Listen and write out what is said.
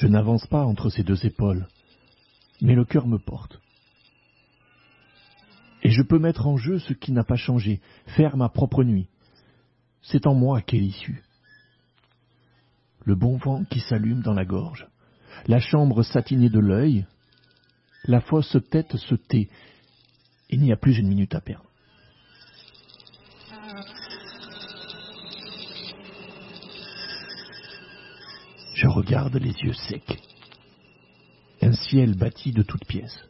Je n'avance pas entre ces deux épaules, mais le cœur me porte. Et je peux mettre en jeu ce qui n'a pas changé, faire ma propre nuit. C'est en moi qu'est l'issue. Le bon vent qui s'allume dans la gorge, la chambre satinée de l'œil, la fausse tête se tait. Il n'y a plus une minute à perdre. Je regarde les yeux secs. Un ciel bâti de toutes pièces.